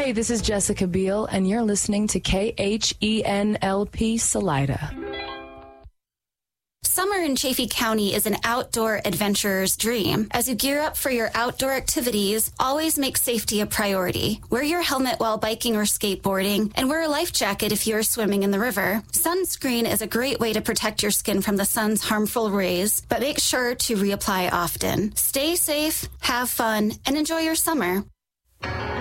Hey, this is Jessica Biel, and you're listening to KHENLP Salida. Summer in Chaffee County is an outdoor adventurer's dream. As you gear up for your outdoor activities, always make safety a priority. Wear your helmet while biking or skateboarding, and wear a life jacket if you're swimming in the river. Sunscreen is a great way to protect your skin from the sun's harmful rays, but make sure to reapply often. Stay safe, have fun, and enjoy your summer.